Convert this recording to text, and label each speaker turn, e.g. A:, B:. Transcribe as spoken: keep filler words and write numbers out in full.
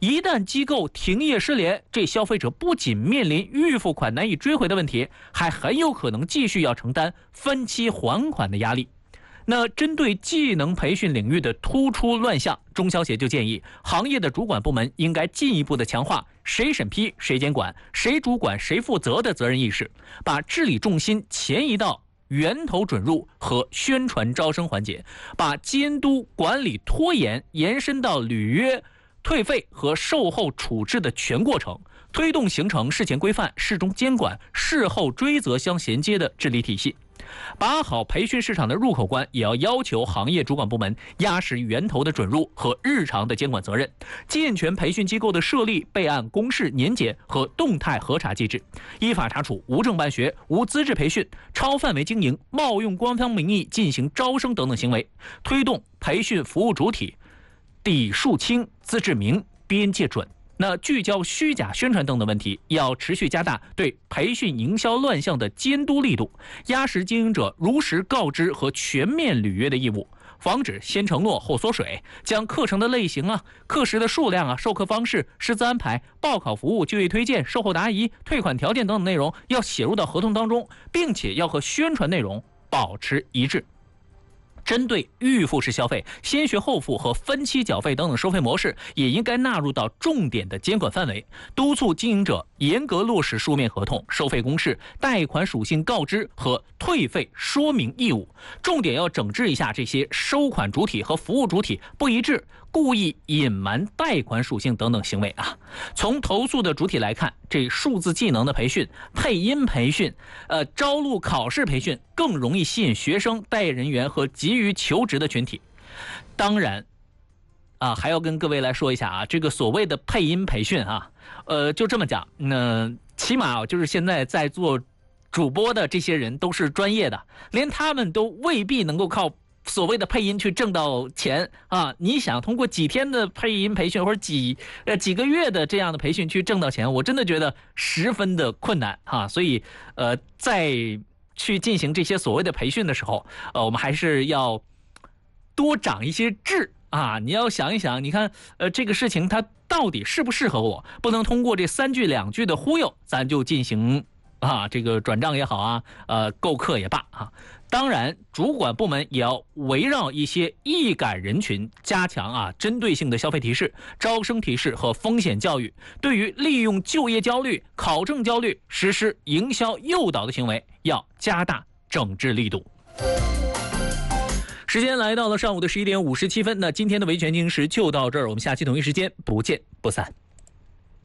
A: 一旦机构停业失联，这消费者不仅面临预付款难以追回的问题，还很有可能继续要承担分期还款的压力。那针对技能培训领域的突出乱象，中消协就建议行业的主管部门应该进一步的强化谁审批谁监管、谁主管谁负责的责任意识，把治理重心前移到源头准入和宣传招生环节，把监督管理拖延延伸到履约、退费和售后处置的全过程，推动形成事前规范、事中监管、事后追责相衔接的治理体系。把好培训市场的入口关，也要要求行业主管部门压实源头的准入和日常的监管责任，健全培训机构的设立、备案、公示、年检和动态核查机制，依法查处无证办学、无资质培训、超范围经营、冒用官方名义进行招生等等行为，推动培训服务主体底数清、资质明、边界准。那聚焦虚假宣传等的问题，要持续加大对培训营销乱象的监督力度，压实经营者如实告知和全面履约的义务，防止先承诺后缩水，将课程的类型啊、课时的数量啊、授课方式、师资安排、报考服务、就业推荐、售后答疑、退款条件等等内容要写入到合同当中，并且要和宣传内容保持一致。针对预付式消费、先学后付和分期缴费等等收费模式，也应该纳入到重点的监管范围，督促经营者严格落实书面合同、收费公示、贷款属性告知和退费说明义务。重点要整治一下这些收款主体和服务主体不一致、故意隐瞒贷款属性等等行为啊。从投诉的主体来看，这数字技能的培训、配音培训、呃招录考试培训更容易吸引学生、待业人员和急于求职的群体。当然啊，还要跟各位来说一下啊，这个所谓的配音培训啊，呃，就这么讲，那、呃、起码啊，就是现在在做主播的这些人都是专业的，连他们都未必能够靠所谓的配音去挣到钱啊！你想通过几天的配音培训或者几呃几个月的这样的培训去挣到钱，我真的觉得十分的困难啊！所以呃，在去进行这些所谓的培训的时候，呃，我们还是要多长一些智啊！你要想一想，你看呃这个事情它到底适不适合我，不能通过这三句两句的忽悠，咱就进行啊这个转账也好啊，呃购课也罢啊。当然，主管部门也要围绕一些易感人群，加强啊针对性的消费提示、招生提示和风险教育。对于利用就业焦虑、考证焦虑实施营销诱导的行为，要加大整治力度。时间来到了上午的十一点五十七分，那今天的维权经时就到这儿，我们下期同一时间不见不散。